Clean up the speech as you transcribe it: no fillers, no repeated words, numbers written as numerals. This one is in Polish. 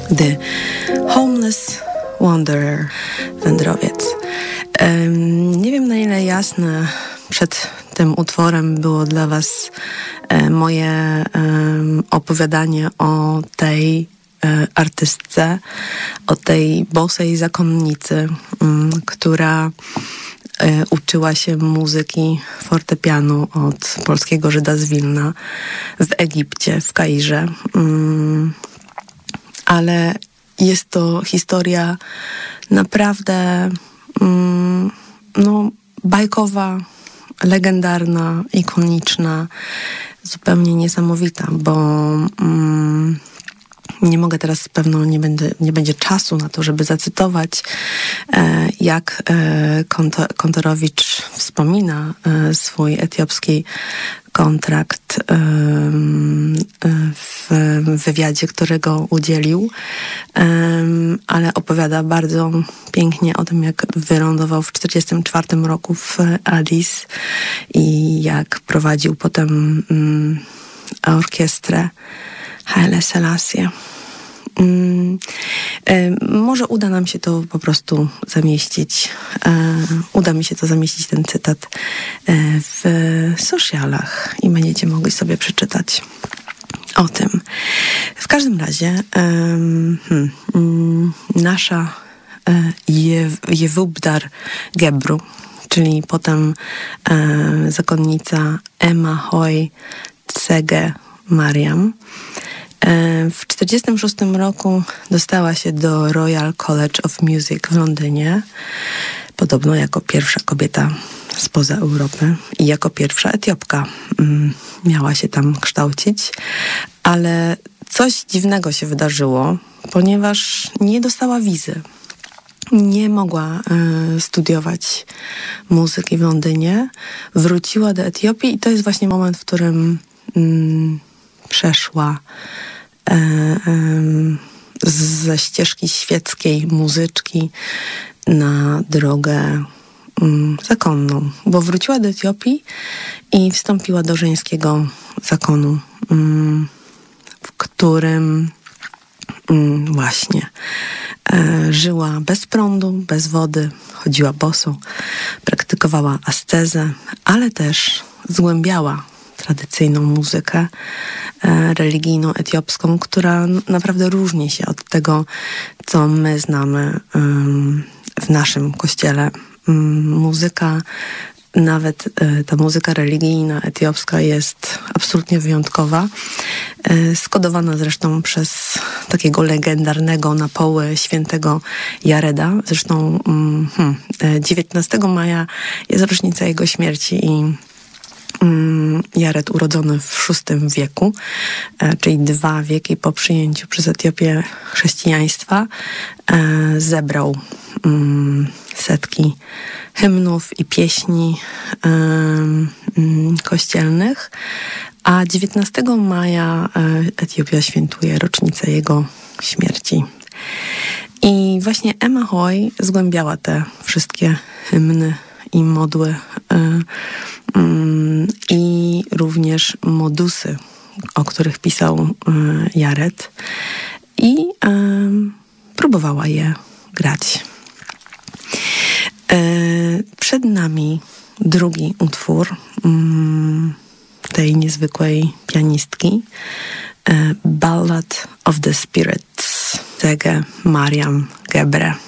The Homeless Wanderer, wędrowiec. Nie wiem, na ile jasne przed tym utworem było dla Was moje opowiadanie o tej artystce, o tej bosej zakonnicy, która uczyła się muzyki fortepianu od polskiego Żyda z Wilna w Egipcie, w Kairze. Ale jest to historia naprawdę bajkowa, legendarna, ikoniczna, zupełnie niesamowita, bo nie mogę teraz, pewno nie będzie czasu na to, żeby zacytować, jak Kantorowicz wspomina swój etiopski kontrakt w wywiadzie, którego udzielił, ale opowiada bardzo pięknie o tym, jak wylądował w 1944 roku w Addis i jak prowadził potem orkiestrę Haile Selassie. Może uda nam się to po prostu zamieścić. Uda mi się to zamieścić, ten cytat, w socialach i będziecie mogli sobie przeczytać o tym. W każdym razie nasza Yevubdar Gebru, czyli potem zakonnica Emma Hoy Tsege Mariam, w 1946 roku dostała się do Royal College of Music w Londynie, podobno jako pierwsza kobieta spoza Europy i jako pierwsza Etiopka miała się tam kształcić, ale coś dziwnego się wydarzyło, ponieważ nie dostała wizy. Nie mogła studiować muzyki w Londynie, wróciła do Etiopii i to jest właśnie moment, w którym przeszła ze ścieżki świeckiej muzyczki na drogę zakonną, bo wróciła do Etiopii i wstąpiła do żeńskiego zakonu, w którym właśnie żyła bez prądu, bez wody, chodziła boso, praktykowała ascezę, ale też zgłębiała tradycyjną muzykę religijną etiopską, która naprawdę różni się od tego, co my znamy w naszym kościele. Muzyka, nawet ta muzyka religijna etiopska jest absolutnie wyjątkowa, skodowana zresztą przez takiego legendarnego na poły świętego Jareda. Zresztą 19 maja jest rocznica jego śmierci i Jared, urodzony w VI wieku, czyli 2 wieki po przyjęciu przez Etiopię chrześcijaństwa, zebrał setki hymnów i pieśni kościelnych, a 19 maja Etiopia świętuje rocznicę jego śmierci. I właśnie Emma Hoy zgłębiała te wszystkie hymny i modły i również modusy, o których pisał Jared, i próbowała je grać. Przed nami drugi utwór tej niezwykłej pianistki, Ballad of the Spirits, Tsege Mariam Gebre.